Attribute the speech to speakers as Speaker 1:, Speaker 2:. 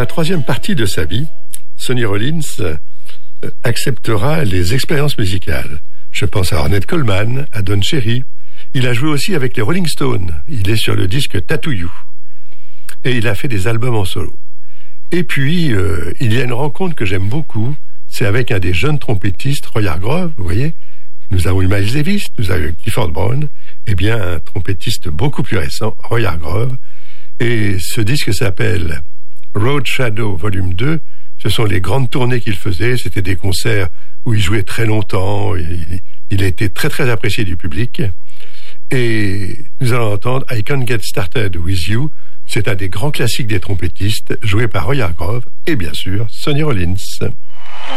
Speaker 1: la troisième partie de sa vie, Sonny Rollins acceptera les expériences musicales. Je pense à Ornette Coleman, à Don Cherry. Il a joué aussi avec les Rolling Stones. Il est sur le disque Tattoo You. Et il a fait des albums en solo. Et puis, il y a une rencontre que j'aime beaucoup. C'est avec un des jeunes trompettistes, Roy Hargrove, vous voyez. Nous avons eu Miles Davis, nous avons eu Clifford Brown. Eh bien, un trompettiste beaucoup plus récent, Roy Hargrove. Et ce disque s'appelle Road Shadow Volume 2. Ce sont les grandes tournées qu'il faisait. C'était des concerts où il jouait très longtemps. Il a été très très apprécié du public. Et nous allons entendre I Can't Get Started With You. C'est un des grands classiques des trompettistes, joué par Roy Hargrove et bien sûr Sonny Rollins.